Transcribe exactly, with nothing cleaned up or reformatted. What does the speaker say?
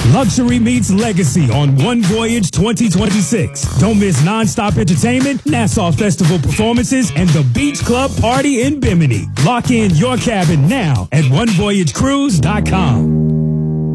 Luxury meets legacy on One Voyage twenty twenty-six. Don't miss nonstop entertainment, Nassau Festival performances, and the Beach Club Party in Bimini. Lock in your cabin now at one voyage cruise dot com.